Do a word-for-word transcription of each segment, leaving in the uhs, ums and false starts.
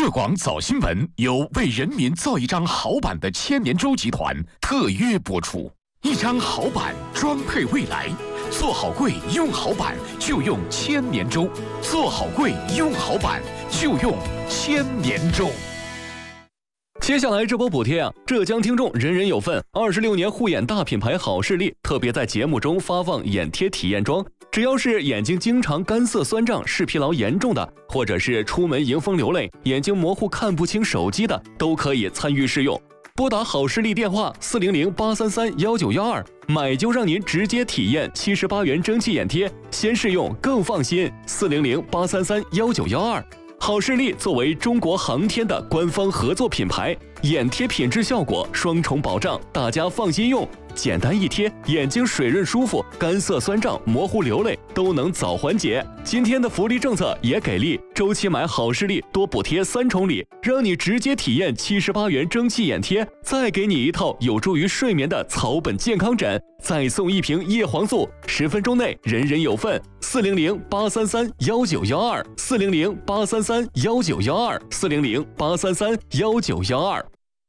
浙广早新闻由为人民造一张好版的千年舟集团特约播出。一张好版装配未来，做好柜用好版就用千年舟，做好柜用好版就用千年舟。 接下来这波补贴啊，浙江听众人人有份。二十六年护眼大品牌好视力特别在节目中发放眼贴体验装，只要是眼睛经常干涩酸胀、视疲劳严重的，或者是出门迎风流泪、眼睛模糊看不清手机的，都可以参与试用。拨打好视力电话四零零八三三幺九幺二，买就让您直接体验七十八元蒸汽眼贴，先试用更放心。四零零八三三幺九幺二。好视力作为中国航天的官方合作品牌，眼贴品质效果双重保障，大家放心用。简单一贴，眼睛水润舒服，干涩酸胀、模糊流泪都能早缓解。今天的福利政策也给力，周期买好视力多补贴三重礼，让你直接体验七十八元蒸汽眼贴，再给你一套有助于睡眠的草本健康枕，再送一瓶叶黄素，十分钟内人人有份。四零零八三三幺九幺二，四零零八三三幺九幺二，四零零八三三幺九幺二。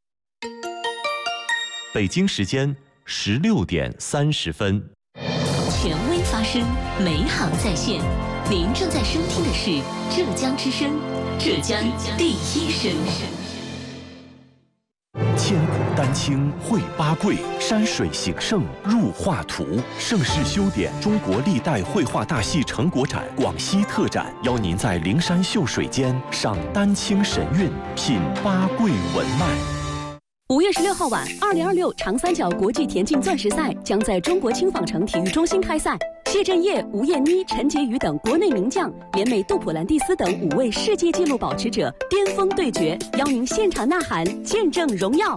北京时间十六点三十分， 权威发声，美好在线。您正在收听的是浙江之声，浙江第一声。 千古丹青绘八桂，山水形胜入画图。盛世修典中国历代绘画大戏成果展广西特展，邀您在灵山秀水间赏丹青神韵，品八桂文脉。 五月十六号晚，二零二六长三角国际田径钻石赛将在中国青纺城体育中心开赛。谢震业、吴艳妮、陈洁瑜等国内名将，联袂杜普兰蒂斯等五位世界纪录保持者巅峰对决，邀您现场呐喊，见证荣耀。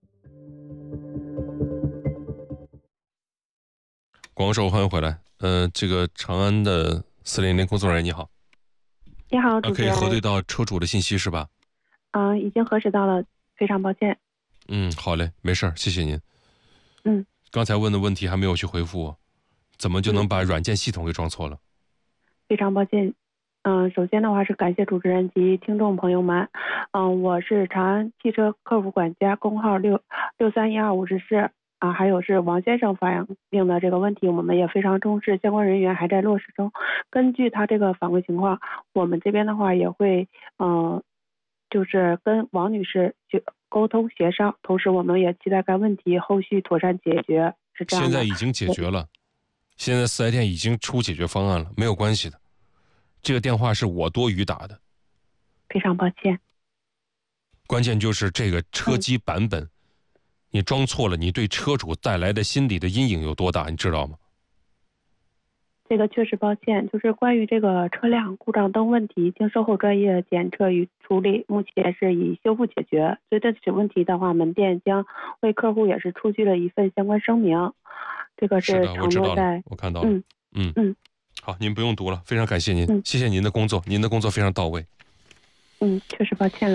广州，欢迎回来。呃，这个长安的四零零工作人员你好。 你好，主持人。 可以核对到车主的信息是吧？ 嗯、呃，已经核实到了，非常抱歉。 嗯，好嘞，没事儿，谢谢您。 嗯， 刚才问的问题还没有去回复我，怎么就能把软件系统给装错了？嗯、 非常抱歉。嗯、呃，首先的话是感谢主持人及听众朋友们。嗯、呃，我是长安汽车客服管家，工号六六三一二五十四啊，还有是王先生反映的这个问题，我们也非常重视，相关人员还在落实中。根据他这个反馈情况，我们这边的话也会嗯、呃，就是跟王女士去沟通协商，同时我们也期待该问题后续妥善解决，是这样的。 现在已经解决了，现在四 S 店已经出解决方案了，没有关系的。这个电话是我多余打的， 非常抱歉。 关键就是这个车机版本，嗯、你装错了，你对车主带来的心理的阴影有多大，你知道吗？ 这个确实抱歉，就是关于这个车辆故障灯问题，经售后专业检测与处理，目前是已修复解决。对这起问题的话，门店将为客户也是出具了一份相关声明，这个是承诺在。 我看到了， 嗯嗯嗯， 好，您不用读了，非常感谢您， 嗯、 谢谢您的工作，您的工作非常到位。 嗯，确实抱歉了。